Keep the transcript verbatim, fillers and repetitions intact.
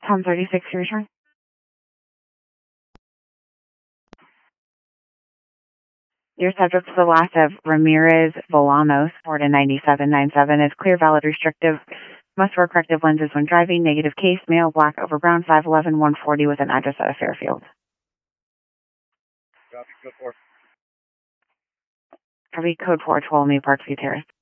Tom thirty-six, your return. Your subject to the last of Ramirez Volanos, Florida ninety-seven ninety-seven, is clear, valid, restrictive. Must wear corrective lenses when driving. Negative case, male, black over brown, five eleven, one forty, with an address out of Fairfield. Copy, code four. Copy, code four, twelve, New Parkview Terrace.